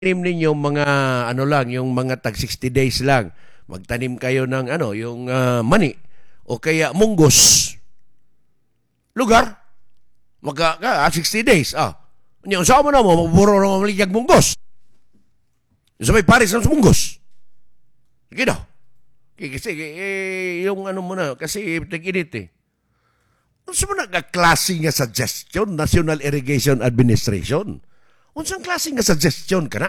tanim ninyo mga ano lang, yung mga tag 60 days lang. Magtanim kayo ng ano, yung mani o kaya munggos. Lugar. 60 days. Yung sa mo na mo, maburo na maligyag munggos. Yung may pares ng munggos. Sige daw. Kasi yung ano mo na, kasi tag-init eh. Unsa mo nagka-klase nga suggestion, National Irrigation Administration? Unsang klase nga suggestion ka na?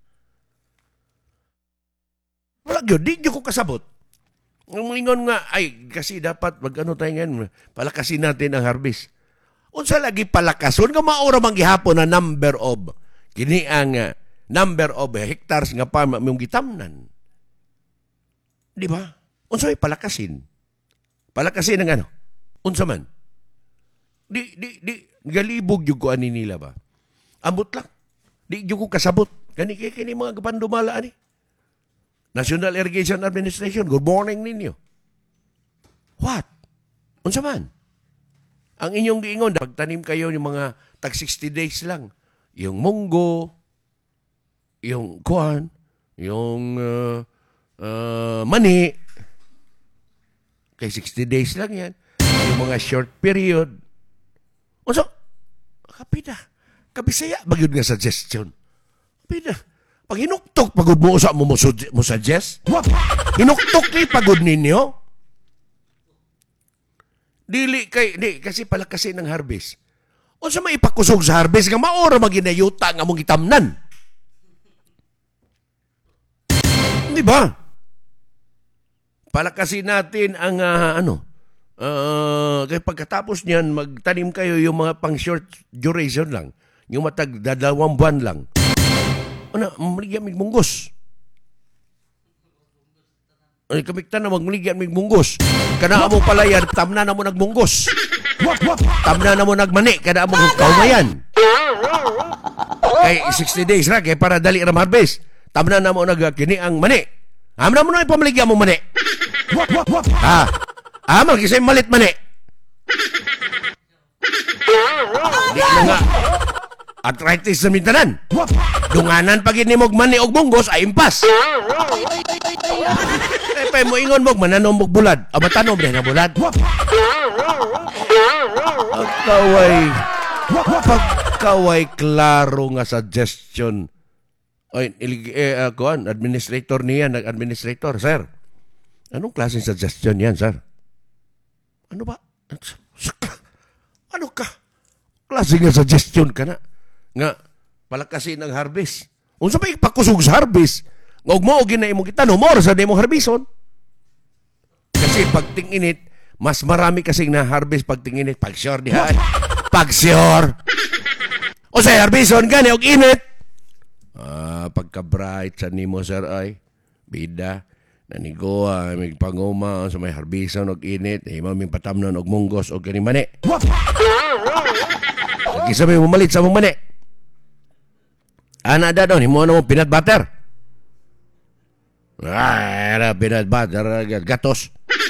Wala yun, di nyo ko kasabot. Ang ingon nga, ay, kasi dapat mag-ano tayo ngayon, palakasin natin ang harvest. Unsa lagi palakason, nga maura manggihapon na number of, kini ang number of hectares nga pa mong gitamnan. Di ba? Unsa may palakasin? Palakasin ang ano? Unsa man? Di, galibog yung kuan nila ba? Ambot lang. Di yung ko kasabot. Kani mga kapandumala ni. National Irrigation Administration, good morning ninyo. What? Unsa man? Ang inyong giingon, pagtanim kayo yung mga tag 60 days lang. Yung munggo, yung kuan, yung mani. Kay 60 days lang yan. Yung mga short period. Unsa? Kapida. Kabisaya, bagyod nga suggestion. Kapida. Pag hinuktok, pagod mo sa mo suggest? Hinuktok ni pagod ninyo? Dili kasi palakasin ng harvest. O sa maipakusog sa harvest, nga maora maginayuta nga mong itamnan. Di ba? Palakasin natin ang kaya pagkatapos niyan, magtanim kayo yung mga pang short duration lang. Yung matag 2 buwan lang. Ano, maligyan mig munggos. Ay, kamiktan na magmaligyan mig munggos. Kana mo palayan, tamna na mo nagmunggos. Tamna na mo nagmani, kana mo kaumayan. Kay 60 days ra, kay para dali ra harvest. Tamna na mo nagkini ang mani. Amna mo na ipamaligyan mo mani. Magkisay malit mani. Di na nga. Arthritis sa mintanan. Dunganan pag inimog mani og munggos ay impas. Pay mo ingon mo mananom og bulad. Matanom din na bulad. Pagkaway klaro nga suggestion. Ay kuan administrator niya, nag-administrator, sir. Anong klaseng suggestion yan, sir? Ano ba? Ano ka? Klase nga suggestion ka na. Nga, palakasin ang harvest. Unsa pa ipakusog sa harvest? Nga mo ginaimo kita no more sa demo harbison. Kasi pag ting-init, mas marami kasing na harvest pag ting-init. Pag sure diha. Pag sure. O sa harbison gani og init. Pagka-bright sa nimo sir ay bida nanigoa may panguma sa may harbison og init, maming patamnon og munggos og kani mani. Kisa may mamalit sa mong mani. Ana da daw, himo na mo peanut butter. Peanut butter, gatos.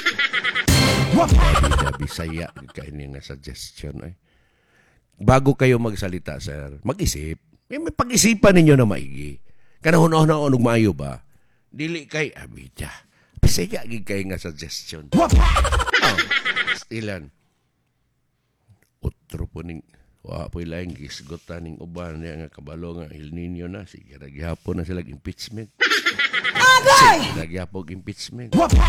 Bisaya, kainin na suggestion. Ay. Bago kayo magsalita, sir, mag-isip. May pag-isipan ninyo na maigi. Kanahon-ahon na onog maayo ba? Dili kay, abidya. Bisaya, kay nga suggestion. Ilan. Otro po ning wa po ilang gisgotan ning uban niya nga kabalo nga El Nino na sige naghihapon na sila impeachment. Agay! Naghihapon impeachment.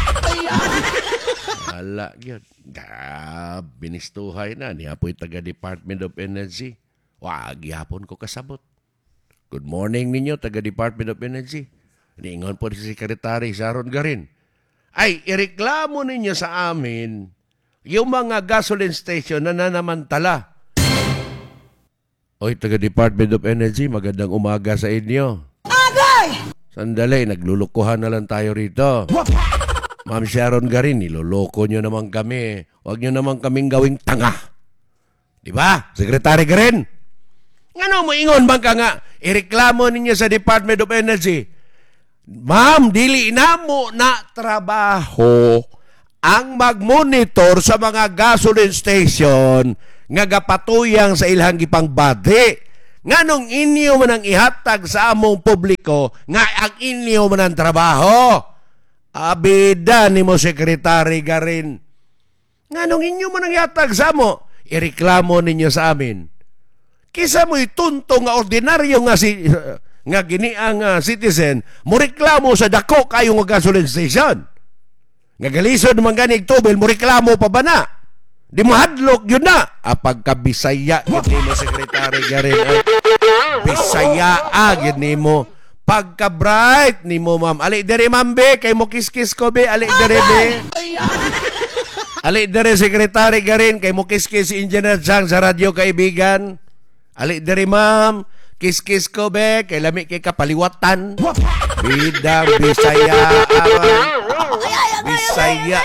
Ala gyud. Binistuhay na niya po taga Department of Energy. Wa gihapon ko kasabot. Good morning ninyo taga Department of Energy. Niingon po si Secretary Sharon Garin. Ay ireklamo ninyo sa amin yung mga gasoline station na nanamantala. Oy, taga Department of Energy, magandang umaga sa inyo. Agay! Sandali, naglulukuhan na lang tayo rito. Ma'am Sharon Garin, niloloko nyo naman kami. Huwag nyo naman kaming gawing tanga. Di ba, Secretary Garin? Ano mo ingon bang ka nga? Ireklamo ninyo sa Department of Energy. Ma'am, dili na mo na trabaho ang mag-monitor sa mga gasoline station nga gapatuyang sa ilang gipang badi Nganong inyo man ang ihatag sa among publiko nga ang inyo man ang trabaho. Abida ni mo sekretary garin. Nganong inyo man ang ihatag sa amo, ireklamo ninyo sa amin. Kisa mo'y tunto nga ordinaryo nga giniang citizen, mo reklamo sa dako kayo nga gasoline station. Nga galisod man ganig tubil, mo reklamo pa ba na? Di mo hadlok yun na. Pagkabisaya yun ni mo sekretary garin. Bisaya yun ni mo. Pagka-bright ni mo, ma'am. Ali dere, ma'am, be. Kay mo kiss-kiss ko, be. Ali dere, be. Ali dere, sekretary garin. Kay mo kiss-kiss si Engineer Chang sa radyo, kaibigan. Ali dere, ma'am. Kiss-kiss ko, be. Kay lami kay kapaliwatan. Bidang Bisaya. Bisaya.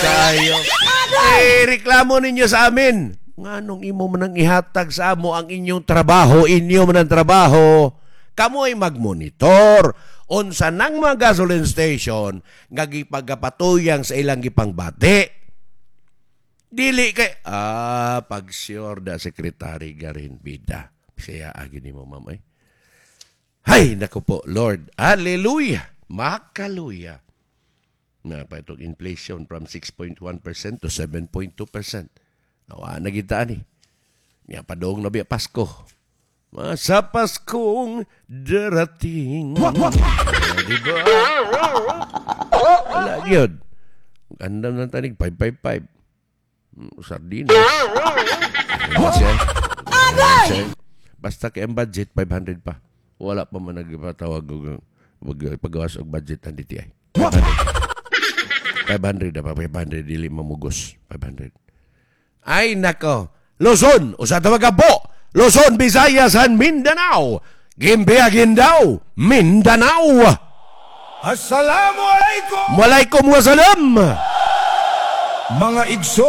Reklamo ninyo sa amin. Nganong imo man ang ihatag sa amo ang inyong trabaho, inyo man ang trabaho. Kamu ay magmonitor unsa nang mga gasoline station nga gipagapatuyang sa ilang gipangbati. Dili kay pag sure da secretary garin bida. Siya agi nimo, ma'am ay. Hay nako po, Lord. Hallelujah. Makaluya. Na pa itong inflation from 6.1% to 7.2%. Nawa na kita ni. Nga padong na biya Pasko. Masa Paskong darating. Diba? Wala yun. Ganda ng tanig, 555. Sardinas. Basta kay ang budget, 500 pa. Wala pa man nagpatawag paggawas og budget ang DTI. 500 na pa, 500 dili mamugos. 500. Ay nako, Luzon, usa tawag po. Luzon, Visayas, and Mindanao. Gimbiagin daw, Mindanao. Assalamualaikum. Walaikum wassalam. Mga igso.